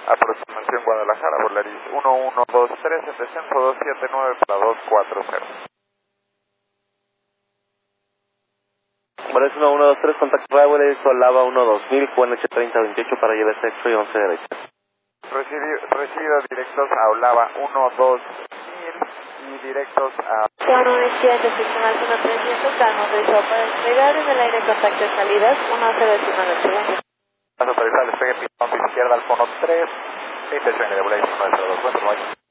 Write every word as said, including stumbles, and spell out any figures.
Aproximación Guadalajara, Volaris uno uno dos tres, en descenso dos siete nueve para dos cuatro cero. Volaris uno uno dos tres, contacto Volaris Solava uno dos mil, Juan H treinta veintiocho para llevar sexto y once derecha. Recibido, recibido directos a Olava uno dos mil y directos a... Juan uno siete, seccional uno trescientos, calmo autorizado para despegar en el aire, contacto de salidas uno cero diecinueve segundos. Autorizado, despegue pistón de izquierda al fono tres, intención de Volaris uno cero dos, buen